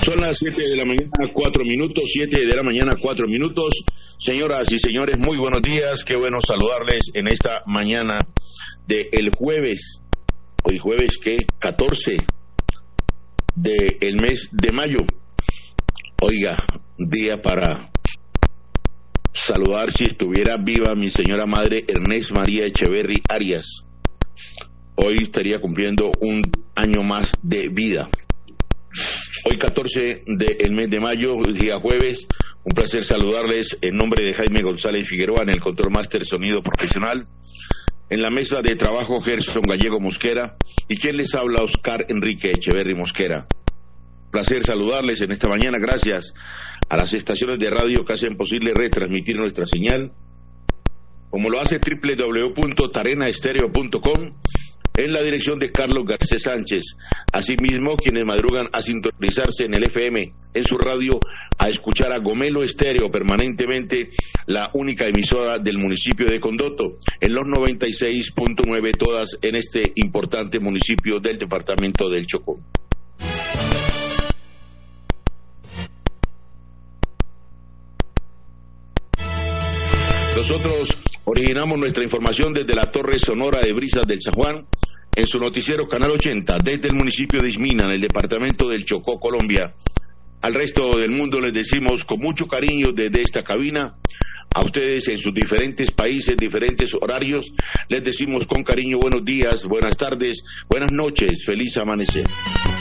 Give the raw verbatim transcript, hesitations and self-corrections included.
Son las siete de la mañana, cuatro minutos, siete de la mañana, cuatro minutos. Señoras y señores, muy buenos días. Qué bueno saludarles en esta mañana del jueves. Hoy jueves, ¿qué? catorce del mes de mayo. Oiga, día para saludar, si estuviera viva, mi señora madre Ernest María Echeverry Arias. Hoy estaría cumpliendo un año más de vida. Hoy catorce del mes de mayo, día jueves, un placer saludarles en nombre de Jaime González Figueroa en el Control Master Sonido Profesional, en la mesa de trabajo Gerson Gallego Mosquera y quien les habla Oscar Enrique Echeverry Mosquera. Placer saludarles en esta mañana, gracias a las estaciones de radio que hacen posible retransmitir nuestra señal, como lo hace doble u doble u doble u punto tarena estéreo punto com, en la dirección de Carlos Garcés Sánchez. Asimismo, quienes madrugan a sintonizarse en el F M, en su radio, a escuchar a Gomelo Estéreo permanentemente, la única emisora del municipio de Condoto, en los noventa y seis punto nueve, todas en este importante municipio del departamento del Chocó. Nosotros originamos nuestra información desde la Torre Sonora de Brisas del San Juan, en su noticiero Canal ochenta, desde el municipio de Ismina, en el departamento del Chocó, Colombia. Al resto del mundo les decimos con mucho cariño desde esta cabina, a ustedes en sus diferentes países, diferentes horarios, les decimos con cariño buenos días, buenas tardes, buenas noches, feliz amanecer.